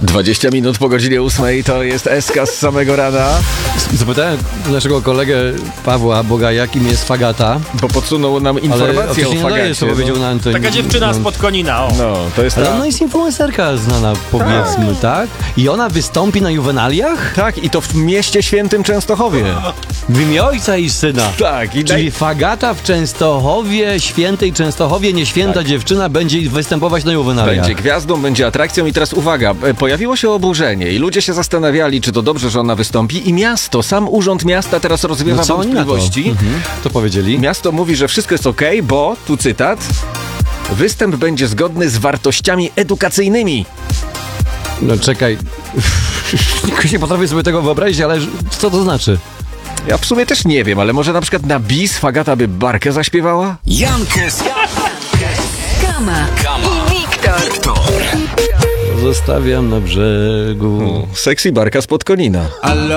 20 minut po godzinie 8 to jest SK z samego rana. Zapytałem naszego kolegę Pawła Bogaja, kim jest fagata. Bo podsunął nam informację o fagacie. Co powiedział na antenie. Taka dziewczyna spod Konina, o. No, to jest Ale ta... ona jest influencerka znana, powiedzmy, tak? I ona wystąpi na juwenaliach? Tak, i to w mieście świętym Częstochowie. W imię Ojca i Syna. Tak, i Czyli fagata w Częstochowie, świętej Częstochowie, nieświęta dziewczyna będzie występować na juwenaliach. będzie gwiazdą, będzie atrakcją i teraz uwaga, pojawiło się oburzenie i ludzie się zastanawiali, czy to dobrze, że ona wystąpi i miasto, sam urząd miasta teraz rozwiewa No co oni na to? wątpliwości. To powiedzieli? Miasto mówi, że wszystko jest okej, bo, tu cytat, występ będzie zgodny z wartościami edukacyjnymi. No czekaj, nie potrafię sobie tego wyobrazić, ale co to znaczy? Ja w sumie też nie wiem, ale może na przykład na bis Fagata by Barkę zaśpiewała? Jankes, Kama i Wiktor. Zostawiam na brzegu. Sexy Barka spod Konina.